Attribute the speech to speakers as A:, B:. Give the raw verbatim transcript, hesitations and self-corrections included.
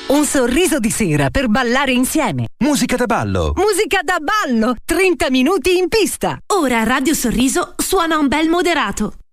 A: Un sorriso di sera per ballare insieme.
B: Musica da ballo.
A: Musica da ballo, trenta minuti in pista.
C: Ora Radio Sorriso suona un bel moderato.